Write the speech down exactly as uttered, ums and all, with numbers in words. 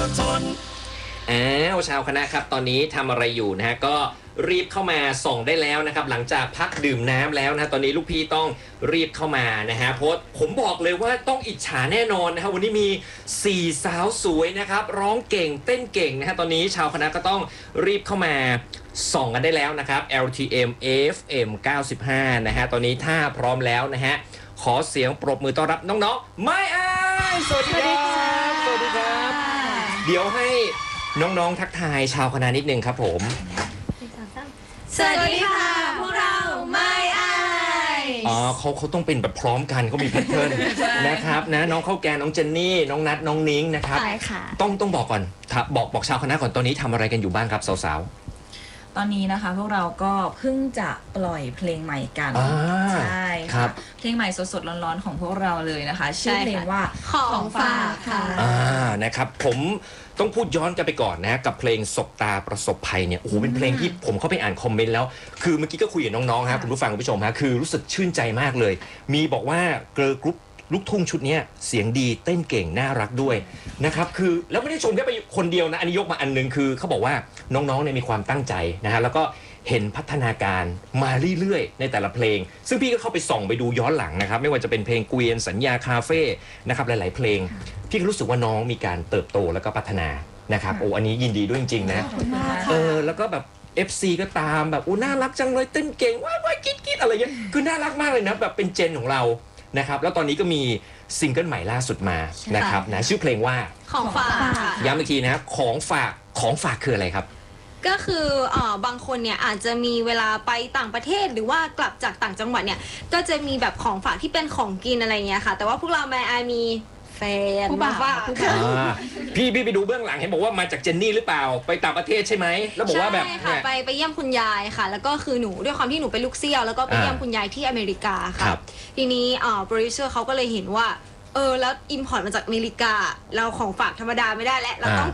ทนอ้าวชาวคณะครับตอนนี้ทำอะไรอยู่นะฮะก็รีบเข้ามาส่งได้แล้วนะครับหลังจากพักดื่มน้ำแล้วนะตอนนี้ลูกพี่ต้องรีบเข้ามานะฮะเพราะผมบอกเลยว่าต้องอิจฉาแน่นอนนะครับวันนี้มีสี่สาวสวยนะครับร้องเก่งเต้นเก่งนะฮะตอนนี้ชาวคณะก็ต้องรีบเข้ามาส่องกันได้แล้วนะครับ แอล ที เอ็ม เอ เอฟ เอ็ม เก้าสิบห้านะฮะตอนนี้ถ้าพร้อมแล้วนะฮะขอเสียงปรบมือต้อนรับน้องๆไม่อายสวัสดีครับสวัสดีครับเดี๋ยวให้น้องๆทักทายชาวคณะนิดนึงครับผมสวัสดีค่ะพวกเราไม่อายอ๋อเขาเขาต้องเป็นแบบพร้อมกันเขามีแพทเทิร์นนะครับนะน้องข้าวแกงน้องเจนนี่น้องนัทน้องนิ้งนะครับใช่ค่ะต้องต้องบอกก่อนบอกบอกชาวคณะก่อนตอนนี้ทำอะไรกันอยู่บ้างครับสาวๆตอนนี้นะคะพวกเราก็เพิ่งจะปล่อยเพลงใหม่กันใช่ค่ะเพลงใหม่สดๆร้อนๆของพวกเราเลยนะคะชื่อเพลงว่าของฝากค่ะอ่านะครับผมต้องพูดย้อนกันไปก่อนนะกับเพลงศบตาประสบภัยเนี่ยโอ้โหเป็นเพลงที่ผมเข้าไปอ่านคอมเมนต์แล้วคือเมื่อกี้ก็คุยกับน้องๆครับคุณผู้ฟังคุณผู้ชมฮะคือรู้สึกชื่นใจมากเลยมีบอกว่าเกิร์ลกรุ๊ปลูกทุ่งชุดนี้เสียงดีเต้นเก่งน่ารักด้วยนะครับคือแล้วไม่ได้ชมแค่ไปคนเดียวนะอันนี้ยกมาอันนึงคือเขาบอกว่าน้องๆเนี่ยมีความตั้งใจนะฮะแล้วก็เห็นพัฒนาการมาเรื่อยๆในแต่ละเพลงซึ่งพี่ก็เข้าไปส่องไปดูย้อนหลังนะครับไม่ว่าจะเป็นเพลงเกวียนสัญญาคาเฟ่นะครับหลายๆเพลงพี่ก็รู้สึกว่าน้องมีการเติบโตแล้วก็พัฒนานะครับโอ้อันนี้ยินดีด้วยจริงๆนะเออแล้วก็แบบ เอฟ ซี ก็ตามแบบโอ้น่ารักจังเลยเต้นเก่งว้ายว้ายกิ๊ดกิ๊ดอะไรเงี้ยคือน่ารักมากเลยนะแบบเป็นเจนของเรานะครับแล้วตอนนี้ก็มีซิงเกิลใหม่ล่าสุดมานะครับนะชื่อเพลงว่าของฝากย้ำอีกทีนะครับของฝากของฝากคืออะไรครับก็คือเอ่อบางคนเนี่ยอาจจะมีเวลาไปต่างประเทศหรือว่ากลับจากต่างจังหวัดเนี่ยก็จะมีแบบของฝากที่เป็นของกินอะไรเงี้ยค่ะแต่ว่าพวกเราแม่ไอมีแฟนผู้บ่าวพี่พี่ไปดูเบื้องหลังเห็นบอกว่ามาจากเจนนี่หรือเปล่าไปต่างประเทศใช่ไหมแล้วบอกว่าแบบใช่ค่ะไปไปเยี่ยมคุณยายค่ะแล้วก็คือหนูด้วยความที่หนูเป็นลูกเซี่ยวแล้วก็ไปเยี่ยมคุณยายที่อเมริกาค่ะทีนี้อ่าโปรดิวเซอร์เขาก็เลยเห็นว่าเออแล้วอิมพอร์ตมาจากอเมริกาเราของฝากธรรมดาไม่ได้แล้วเราต้อง